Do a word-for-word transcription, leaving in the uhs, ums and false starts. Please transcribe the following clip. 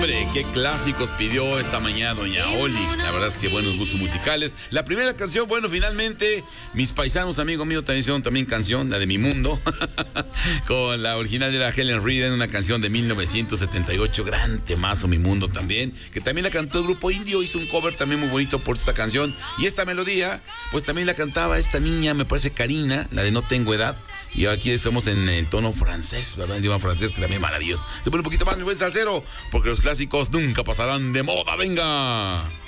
Hombre, qué clásicos pidió esta mañana doña Oli. La verdad es que buenos gustos musicales. La primera canción, bueno, finalmente, mis paisanos, amigo mío, también hicieron también canción, la de Mi Mundo, con la original de la Helen Redden, una canción de mil novecientos setenta y ocho, gran temazo, Mi Mundo también, que también la cantó el grupo Indio, hizo un cover también muy bonito por esta canción. Y esta melodía, pues también la cantaba esta niña, me parece Karina, la de No Tengo Edad. Y aquí estamos en el tono francés, ¿verdad? En idioma francés, que también es maravilloso. Se pone un poquito más mi buen salsero, porque los clásicos nunca pasarán de moda. ¡Venga!